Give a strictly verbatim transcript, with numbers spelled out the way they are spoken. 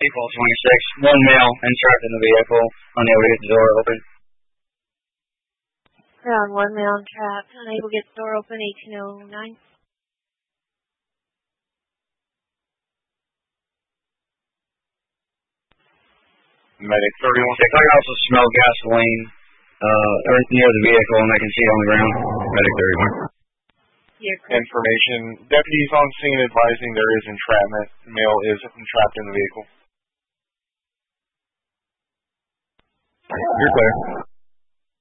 April twenty-sixth, one male entrapped in the vehicle, unable to get the door open. Ground one male entrapped, unable to get the door open, eighteen oh nine. Medic thirty-one six. I can also smell gasoline uh, right near the vehicle, and I can see it on the ground. Medic thirty-one. Information. Deputies on scene advising there is entrapment. Male is entrapped in the vehicle. You're clear.